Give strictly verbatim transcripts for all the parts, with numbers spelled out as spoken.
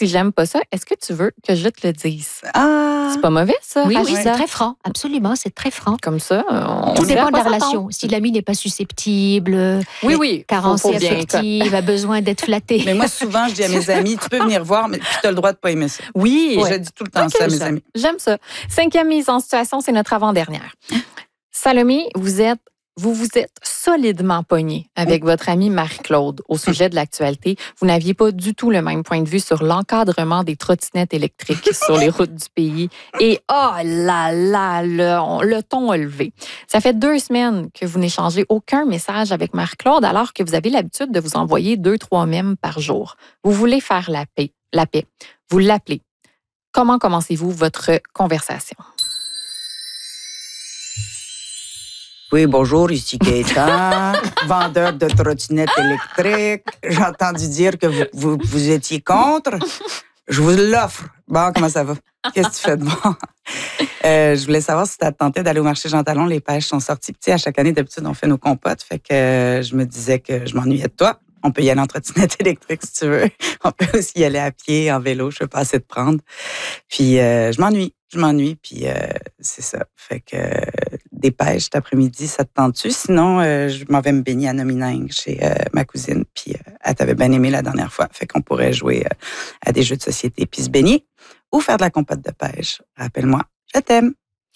si j'aime pas ça, est-ce que tu veux que je te le dise? Ah! C'est pas mauvais, ça? Oui, oui, Rachida? c'est très franc. Absolument, c'est très franc. Comme ça, on Tout sait à dépend de quoi la s'attendre. relation. Si l'ami n'est pas susceptible, Oui, oui. carence faut- faut bien, affective, a besoin d'être flatté. Mais moi, souvent, je dis à mes amis, tu peux venir voir, mais tu as le droit de pas aimer ça. Oui. Je dis tout le temps Ok, ça à mes ça. amis. J'aime ça. Cinquième mise en situation, c'est notre avant-dernière. Salomé, vous êtes, vous vous êtes solidement pogné avec votre amie Marie-Claude au sujet de l'actualité. Vous n'aviez pas du tout le même point de vue sur l'encadrement des trottinettes électriques sur les routes du pays. Et oh là là, le, on- le ton a levé. Ça fait deux semaines que vous n'échangez aucun message avec Marie-Claude alors que vous avez l'habitude de vous envoyer deux, trois mèmes par jour. Vous voulez faire la paix. La paix. Vous l'appelez. Comment commencez-vous votre conversation? Oui, bonjour, ici Gaëtan, vendeur de trottinettes électriques. J'ai entendu dire que vous, vous, vous étiez contre. Je vous l'offre. Bon, comment ça va? Qu'est-ce que tu fais de bon? Euh, je voulais savoir si tu as tenté d'aller au marché Jean Talon. Les pêches sont sorties. Puis, tu sais, à chaque année, d'habitude, on fait nos compotes. Fait que euh, je me disais que je m'ennuyais de toi. On peut y aller en trottinette électrique si tu veux. On peut aussi y aller à pied, en vélo. Je ne veux pas assez te prendre. Puis, euh, je m'ennuie. Je m'ennuie. Puis, euh, c'est ça. Fait que euh, des pêches cet après-midi, ça te tente-tu? Sinon, euh, je m'en vais me baigner à Nomineng chez euh, ma cousine. Puis, euh, elle t'avait bien aimé la dernière fois. Fait qu'on pourrait jouer euh, à des jeux de société puis se baigner ou faire de la compote de pêche. Rappelle-moi, je t'aime.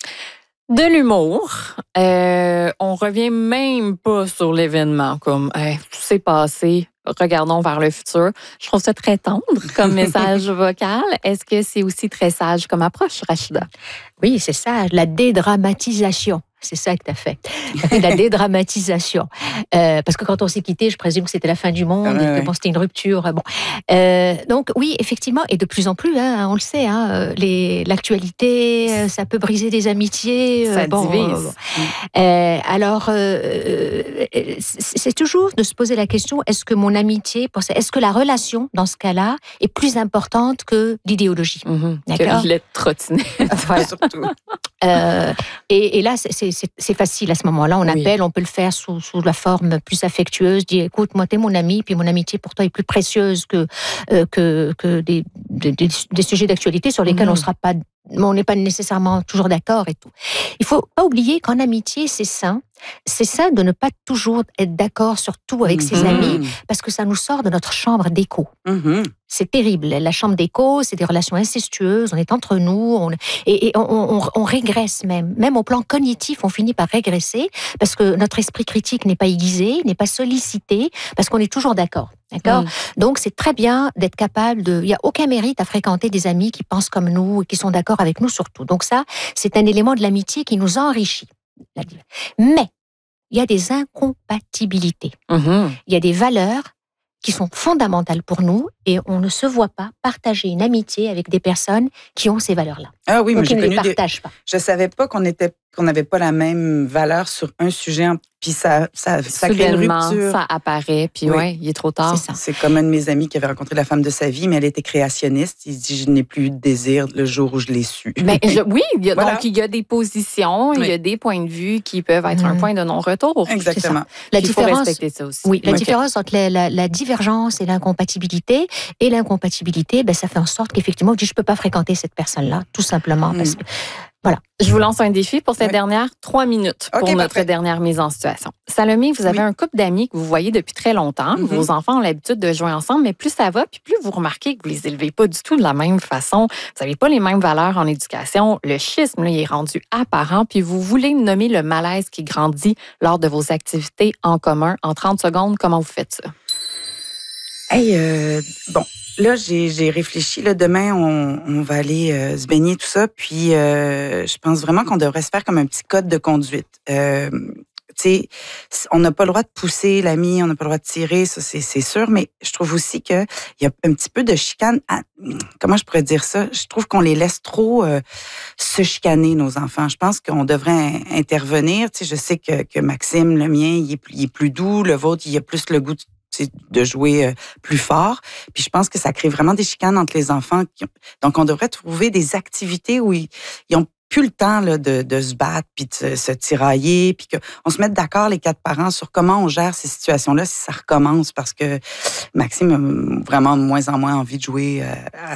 De l'humour. Euh, on revient même pas sur l'événement, comme hey, tout s'est passé. Regardons vers le futur. Je trouve ça très tendre comme message vocal. Est-ce que c'est aussi très sage comme approche, Rachida? Oui, c'est ça, la dédramatisation. C'est ça que tu as fait. Tu as fait la dédramatisation. Euh, parce que quand on s'est quitté, je présume que c'était la fin du monde, Ah ouais, et que ouais. bon, c'était une rupture. Bon. Euh, donc oui, effectivement, et de plus en plus, hein, on le sait, hein, les, l'actualité, euh, ça peut briser des amitiés. Ça euh, bon, divise. euh, euh, alors, euh, euh, c'est c'est toujours de se poser la question, est-ce que mon amitié, est-ce que la relation, dans ce cas-là, est plus importante que l'idéologie? Mhm. D'accord. Que le trottinette. Voilà. Surtout. Euh, et, et là, c'est, c'est, c'est facile à ce moment-là. On Oui. appelle, on peut le faire sous, sous la forme plus affectueuse. Dire, écoute, moi, t'es mon ami, puis mon amitié pour toi est plus précieuse que, euh, que, que des, des, des, des sujets d'actualité sur lesquels Mhm. on sera pas, on n'est pas nécessairement toujours d'accord et tout. Il faut pas oublier qu'en amitié, c'est sain. C'est sain de ne pas toujours être d'accord sur tout avec ses Mhm. amis, parce que ça nous sort de notre chambre d'écho. Mhm. C'est terrible. La chambre d'écho, c'est des relations incestueuses. On est entre nous, on, et, et on, on, on régresse même. Même au plan cognitif, on finit par régresser parce que notre esprit critique n'est pas aiguisé, n'est pas sollicité, parce qu'on est toujours d'accord. D'accord. Mm. Donc c'est très bien d'être capable de. Il y a aucun mérite à fréquenter des amis qui pensent comme nous et qui sont d'accord avec nous surtout. Donc ça, c'est un élément de l'amitié qui nous enrichit. Mais il y a des incompatibilités. Mhm. Il y a des valeurs qui sont fondamentales pour nous et on ne se voit pas partager une amitié avec des personnes qui ont ces valeurs-là. Ah oui, ou mais qui j'ai ne les connu des... partagent pas. Je savais pas qu'on était qu'on n'avait pas la même valeur sur un sujet, puis ça, ça, ça crée une Soudainement, rupture. ça apparaît, puis Oui. ouais, il est trop tard. C'est ça. C'est comme un de mes amis qui avait rencontré la femme de sa vie, mais elle était créationniste. Il dit, je n'ai plus eu de désir le jour où je l'ai su. Mais je- oui, il y a, Voilà. donc il y a des positions, il y a Oui. des points de vue qui peuvent être un Mhm. point de non-retour. Exactement. La Il faut différence, respecter ça aussi. oui, la Ok. différence entre la, la- la divergence et l'incompatibilité, et l'incompatibilité, ben, ça fait en sorte qu'effectivement, je ne peux pas fréquenter cette personne-là, tout simplement, Mm. parce que Je vous lance un défi pour cette Oui. dernière trois minutes pour OK, notre parfait. dernière mise en situation. Salomé, vous avez Oui. un couple d'amis que vous voyez depuis très longtemps. Mhm. Vos enfants ont l'habitude de jouer ensemble, mais plus ça va, puis plus vous remarquez que vous les élevez pas du tout de la même façon. Vous n'avez pas les mêmes valeurs en éducation. Le schisme, là, il est rendu apparent, puis vous voulez nommer le malaise qui grandit lors de vos activités en commun. En trente secondes, comment vous faites ça? Hey, euh, bon, là, j'ai, j'ai réfléchi. Là, demain, on, on va aller euh, se baigner, tout ça. Puis, euh, je pense vraiment qu'on devrait se faire comme un petit code de conduite. Euh, tu sais, on n'a pas le droit de pousser l'ami, on n'a pas le droit de tirer, ça, c'est, c'est sûr. Mais je trouve aussi qu'il y a un petit peu de chicane. À, comment je pourrais dire ça? Je trouve qu'on les laisse trop euh, se chicaner, nos enfants. Je pense qu'on devrait intervenir. Tu sais, je sais que, que Maxime, le mien, il est, plus, il est plus doux. Le vôtre, il a plus le goût de de jouer plus fort. Puis je pense que ça crée vraiment des chicanes entre les enfants. Donc, on devrait trouver des activités où ils, ils ont plus le temps là, de, de se battre puis de se, se tirailler, puis qu'on se mette d'accord, les quatre parents, sur comment on gère ces situations-là si ça recommence, parce que Maxime a vraiment de moins en moins envie de jouer à